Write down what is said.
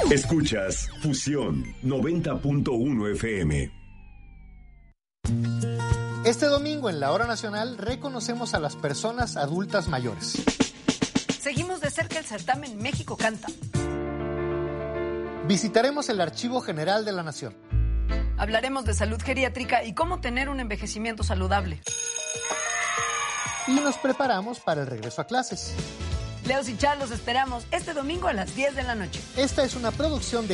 Escuchas Fusión 90.1 FM. Este domingo en la Hora Nacional reconocemos a las personas adultas mayores. Seguimos de cerca el certamen México Canta. Visitaremos el Archivo General de la Nación. Hablaremos de salud geriátrica y cómo tener un envejecimiento saludable. Y nos preparamos para el regreso a clases. Leos y Char los esperamos este domingo a las 10 de la noche. Esta es una producción de